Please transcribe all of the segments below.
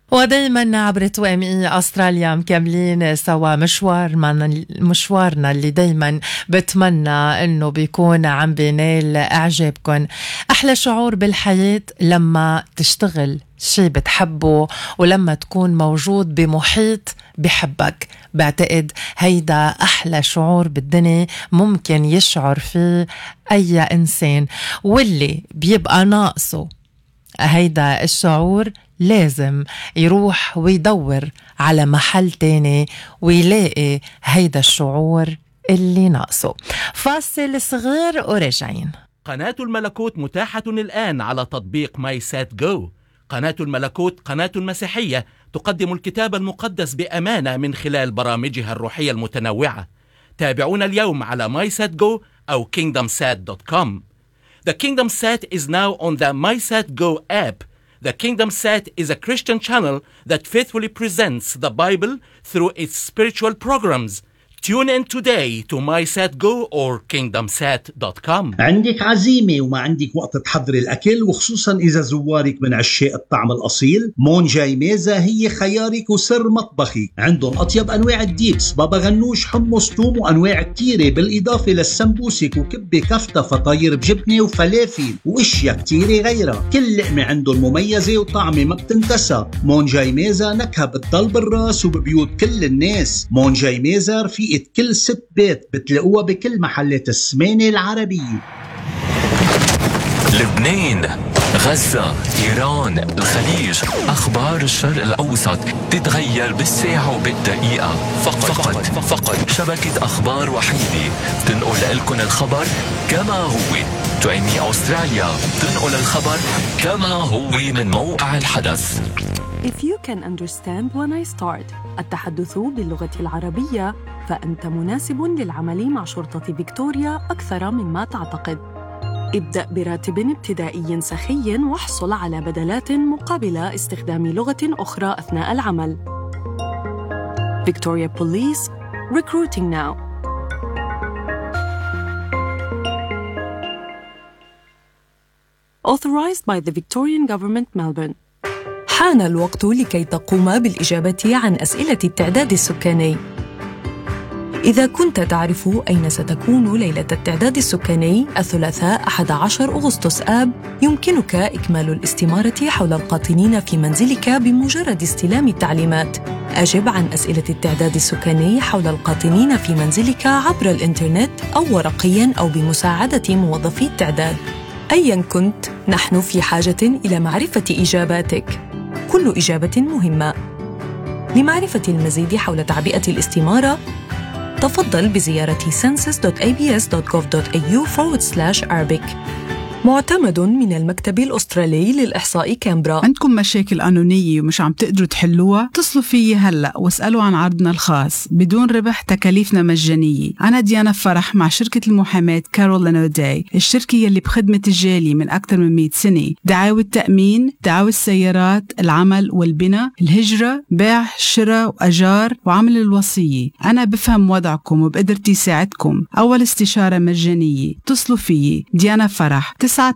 ودايما عبر توامي أستراليا مكملين سوا مشوارنا اللي دايما بتمنى انه بيكون عم بينال اعجابكم. احلى شعور بالحياة لما تشتغل شيء بتحبه ولما تكون موجود بمحيط بحبك. بعتقد هيدا أحلى شعور بالدنيا ممكن يشعر فيه أي إنسان، واللي بيبقى ناقصه هيدا الشعور لازم يروح ويدور على محل تاني ويلاقي هيدا الشعور اللي ناقصه. فاصل صغير وراجعين. قناة الملكوت متاحة الآن على تطبيق ماي سات جو. قناة الملكوت قناة مسيحية تقدم الكتاب المقدس بأمانة من خلال برامجها الروحية المتنوعة. تابعونا اليوم على MySatGo أو KingdomSat.com. The KingdomSat is now on the MySatGo app. The KingdomSat is a Christian channel that faithfully presents the Bible through its spiritual programs. Tune in today to MySatGo or KingdomSat.com. عندك عزيمة وما عندك وقت تحضري الأكل، وخصوصا إذا زوارك من عشاق الطعم الأصيل، مونجاي ميزة هي خيارك وسر مطبخي. عندهم أطيب أنواع الديبس، بابا غنوش، حمص، توم، وأنواع كتيرة، بالإضافة للسمبوسك وكبة كفتة فطاير بجبنة وفلافل وإشياء كتيرة غيرها. كل لقمة عندهم مميزة وطعمة ما بتنتسى. مونجاي ميزة نكهة بتضل بالراس وببيوت كل الناس. مونجاي ميزة رفيقة كل ست بيت، بتلاقوها بكل محلات السمانة العربية. لبنان، غزة، إيران، الخليج، أخبار الشرق الأوسط تتغير بالساعة وبالدقيقة. فقط شبكة أخبار وحيدة تنقل لكم الخبر كما هو. توامي أستراليا تنقل الخبر كما هو من موقع الحدث. If you can understand when I start التحدث باللغة العربية، فأنت مناسب للعمل مع شرطة فيكتوريا أكثر مما تعتقد. ابدأ براتب ابتدائي سخي واحصل على بدلات مقابل استخدام لغة أخرى أثناء العمل. Victoria Police, recruiting now. Authorized by the Victorian Government, Melbourne. حان الوقت لكي تقوم بالإجابة عن أسئلة التعداد السكاني. إذا كنت تعرف أين ستكون ليلة التعداد السكاني الثلاثاء 11 أغسطس آب، يمكنك إكمال الاستمارة حول القاطنين في منزلك بمجرد استلام التعليمات. أجب عن أسئلة التعداد السكاني حول القاطنين في منزلك عبر الإنترنت أو ورقياً أو بمساعدة موظفي التعداد. أياً كنت، نحن في حاجة إلى معرفة إجاباتك. كل إجابة مهمة. لمعرفة المزيد حول تعبئة الاستمارة، تفضل بزيارة census.abs.gov.au/Arabic. معتمد من المكتب الأسترالي للإحصاء كامبرا. عندكم مشاكل قانونية ومش عم تقدروا تحلوها؟ اتصلوا فيي هلأ واسألوا عن عرضنا الخاص بدون ربح، تكاليفنا مجانية. أنا ديانا فرح مع شركة المحاماة كارول لانوداي، الشركة يلي بخدمة الجالية من أكثر من 100 سنة. دعاوى التأمين، دعاوى السيارات، العمل والبناء، الهجرة، بيع، شراء وأجار، وعمل الوصية. أنا بفهم وضعكم وبقدرتي ساعدكم. أول استشارة مجانية. اتصلوا فيي ديانا فرح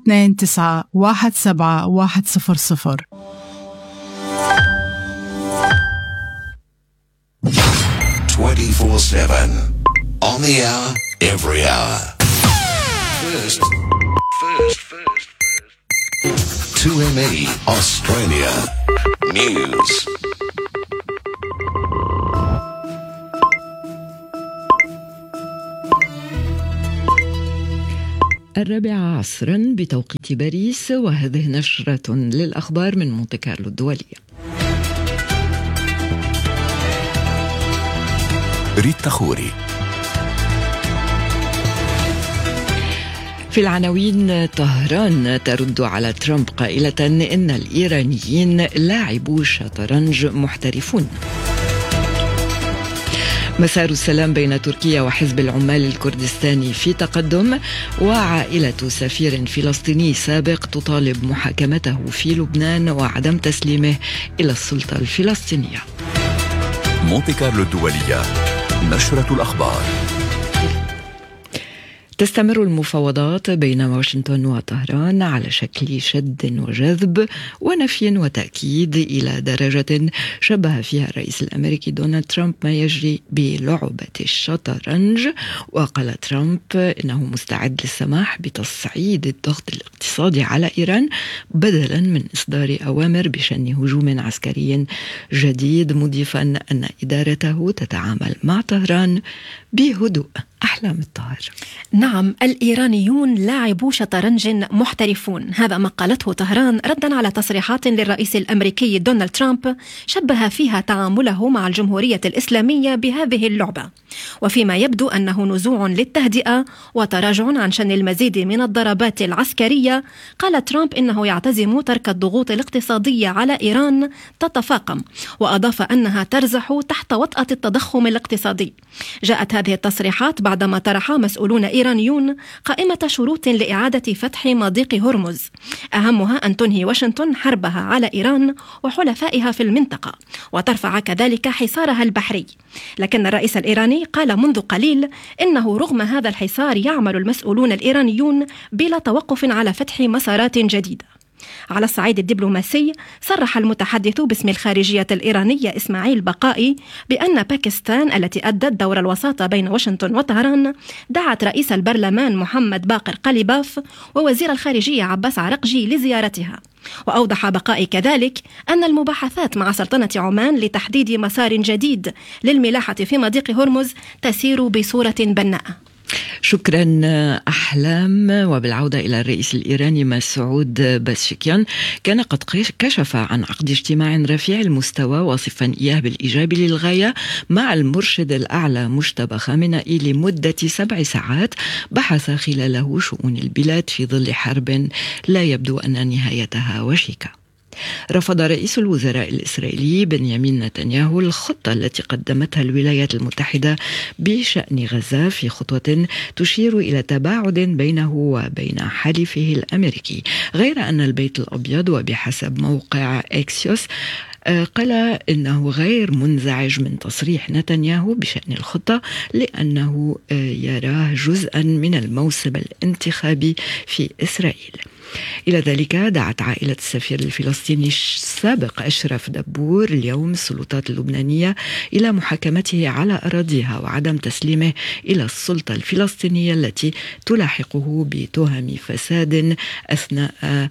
929-17100. 24/7 on the hour, every hour. First. 2ME Australia News. الرابعة عصرا بتوقيت باريس، وهذه نشرة للأخبار من مونتي كارلو الدولية. ريتا خوري. في العناوين، طهران ترد على ترامب قائلة إن الإيرانيين لاعبو شطرنج محترفون. مسار السلام بين تركيا وحزب العمال الكردستاني في تقدم، وعائلة سفير فلسطيني سابق تطالب محاكمته في لبنان وعدم تسليمه إلى السلطة الفلسطينية. مونتي كارلو الدولية، نشرة الأخبار. تستمر المفاوضات بين واشنطن وطهران على شكل شد وجذب ونفي وتأكيد إلى درجة شبه فيها الرئيس الأمريكي دونالد ترامب ما يجري بلعبة الشطرنج. وقال ترامب إنه مستعد للسماح بتصعيد الضغط الاقتصادي على إيران بدلا من إصدار أوامر بشن هجوم عسكري جديد، مضيفا أن إدارته تتعامل مع طهران بهدوء. أحلام الطاهر. نعم، الإيرانيون لاعبو شطرنج محترفون، هذا ما قالته طهران ردا على تصريحات للرئيس الأمريكي دونالد ترامب شبه فيها تعامله مع الجمهورية الإسلامية بهذه اللعبة، وفيما يبدو أنه نزوع للتهدئة وتراجع عن شن المزيد من الضربات العسكرية. قال ترامب إنه يعتزم ترك الضغوط الاقتصادية على إيران تتفاقم، وأضاف أنها ترزح تحت وطأة التضخم الاقتصادي. جاءت هذه التصريحات بعدما طرح مسؤولون إيرانيون قائمة شروط لإعادة فتح مضيق هرمز، أهمها أن تنهي واشنطن حربها على إيران وحلفائها في المنطقة وترفع كذلك حصارها البحري. لكن الرئيس الإيراني قال منذ قليل إنه رغم هذا الحصار يعمل المسؤولون الإيرانيون بلا توقف على فتح مسارات جديدة. على الصعيد الدبلوماسي، صرح المتحدث باسم الخارجية الإيرانية إسماعيل بقائي بأن باكستان التي أدت دور الوساطة بين واشنطن وطهران دعت رئيس البرلمان محمد باقر قليباف ووزير الخارجية عباس عرقجي لزيارتها. وأوضح بقائي كذلك أن المباحثات مع سلطنة عمان لتحديد مسار جديد للملاحة في مضيق هرمز تسير بصورة بناءة. شكرا أحلام. وبالعودة إلى الرئيس الإيراني مسعود باشكيان، كان قد كشف عن عقد اجتماع رفيع المستوى واصفا إياه بالإيجاب للغاية مع المرشد الأعلى مجتبى خامنئي لمدة 7 ساعات بحث خلاله شؤون البلاد في ظل حرب لا يبدو أن نهايتها وشيكة. رفض رئيس الوزراء الإسرائيلي بنيامين نتنياهو الخطة التي قدمتها الولايات المتحدة بشأن غزة في خطوة تشير إلى تباعد بينه وبين حليفه الأمريكي، غير أن البيت الأبيض وبحسب موقع إكسيوس قال إنه غير منزعج من تصريح نتنياهو بشأن الخطة لأنه يراه جزءا من الموسم الانتخابي في إسرائيل. إلى ذلك دعت عائلة السفير الفلسطيني السابق أشرف دبور اليوم السلطات اللبنانية إلى محاكمته على أراضيها وعدم تسليمه إلى السلطة الفلسطينية التي تلاحقه بتهم فساد أثناء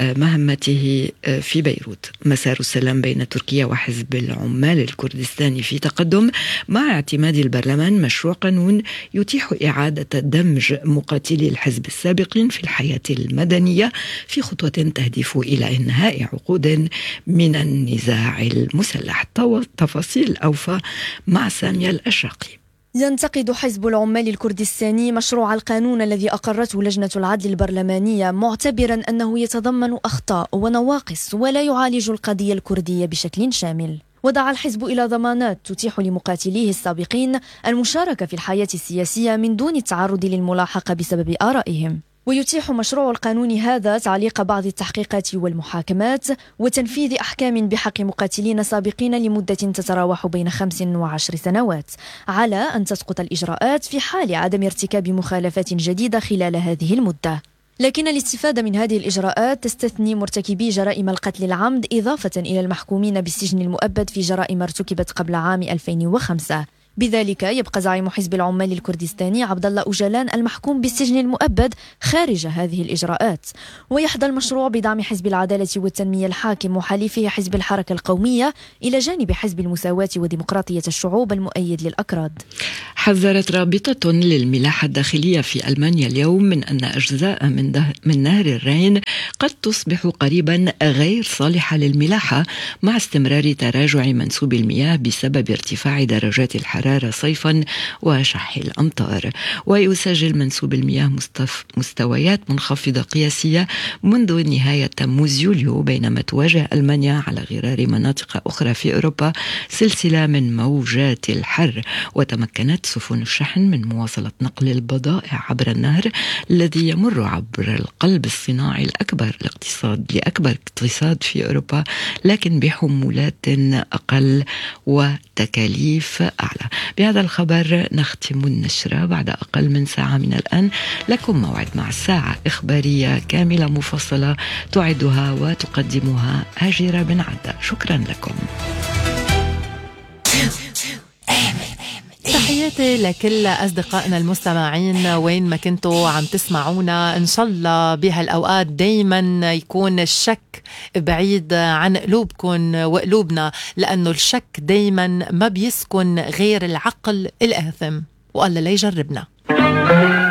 مهمته في بيروت. مسار السلام بين تركيا وحزب العمال الكردستاني في تقدم مع اعتماد البرلمان مشروع قانون يتيح إعادة دمج مقاتلي الحزب السابقين في الحياة المدنية في خطوة تهدف إلى إنهاء عقود من النزاع المسلح. تفاصيل أوفى مع سامية الأشرقي. ينتقد حزب العمال الكردستاني مشروع القانون الذي أقرته لجنة العدل البرلمانية، معتبرا أنه يتضمن أخطاء ونواقص ولا يعالج القضية الكردية بشكل شامل. ودعا الحزب إلى ضمانات تتيح لمقاتليه السابقين المشاركة في الحياة السياسية من دون التعرض للملاحقة بسبب آرائهم. ويتيح مشروع القانون هذا تعليق بعض التحقيقات والمحاكمات وتنفيذ أحكام بحق مقاتلين سابقين لمدة تتراوح بين 5 و10 سنوات، على أن تسقط الإجراءات في حال عدم ارتكاب مخالفات جديدة خلال هذه المدة. لكن الاستفادة من هذه الإجراءات تستثني مرتكبي جرائم القتل العمد إضافة إلى المحكومين بالسجن المؤبد في جرائم ارتكبت قبل عام 2005. بذلك يبقى زعيم حزب العمال الكردستاني عبد الله أوجلان المحكوم بالسجن المؤبد خارج هذه الإجراءات. ويحظى المشروع بدعم حزب العدالة والتنمية الحاكم وحليفه حزب الحركة القومية إلى جانب حزب المساواة وديمقراطية الشعوب المؤيد للأكراد. حذرت رابطة للملاحة الداخلية في ألمانيا اليوم من أن أجزاء من نهر الراين قد تصبح قريبا غير صالحة للملاحة مع استمرار تراجع منسوب المياه بسبب ارتفاع درجات الحرارة صيفا وشح الأمطار. ويسجل منسوب المياه مستويات منخفضة قياسية منذ نهاية تموز يوليو، بينما تواجه ألمانيا على غرار مناطق أخرى في أوروبا سلسلة من موجات الحر. وتمكنت سفن الشحن من مواصلة نقل البضائع عبر النهر الذي يمر عبر القلب الصناعي لأكبر اقتصاد في أوروبا، لكن بحمولات أقل وتكاليف أعلى. بهذا الخبر نختم النشرة بعد أقل من ساعة من الآن. لكم موعد مع الساعة إخبارية كاملة مفصلة تعدها وتقدمها هاجرة بن عدة. شكرا لكم. تحياتي لكل أصدقائنا المستمعين وين ما كنتوا عم تسمعونا. إن شاء الله بهالأوقات دايما يكون الشك بعيد عن قلوبكم وقلوبنا، لأنه الشك دايما ما بيسكن غير العقل الآثم، والله لا يجربنا.